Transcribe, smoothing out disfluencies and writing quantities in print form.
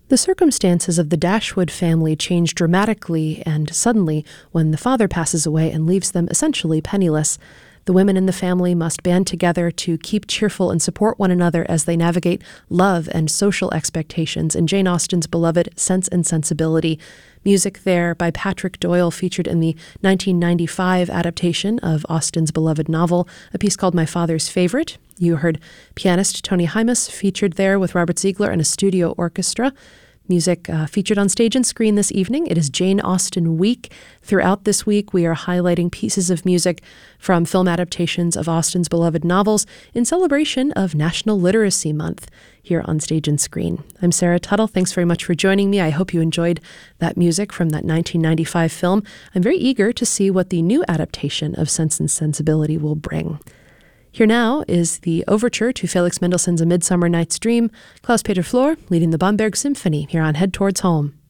The circumstances of the Dashwood family change dramatically and suddenly when the father passes away and leaves them essentially penniless. The women in the family must band together to keep cheerful and support one another as they navigate love and social expectations in Jane Austen's beloved Sense and Sensibility. Music there by Patrick Doyle featured in the 1995 adaptation of Austen's beloved novel, a piece called My Father's Favorite. You heard pianist Tony Hymas featured there with Robert Ziegler and a studio orchestra. Music featured on stage and screen this evening. It is Jane Austen Week. Throughout this week, we are highlighting pieces of music from film adaptations of Austen's beloved novels in celebration of National Literacy Month here on Stage and Screen. I'm Sarah Tuttle. Thanks very much for joining me. I hope you enjoyed that music from that 1995 film. I'm very eager to see what the new adaptation of Sense and Sensibility will bring. Here now is the overture to Felix Mendelssohn's A Midsummer Night's Dream, Klaus-Peter Flor leading the Bamberg Symphony here on Head Towards Home.